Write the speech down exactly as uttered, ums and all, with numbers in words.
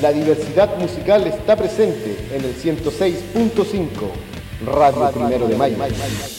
La diversidad musical está presente en el ciento seis punto cinco, Radio Primero de Mayo.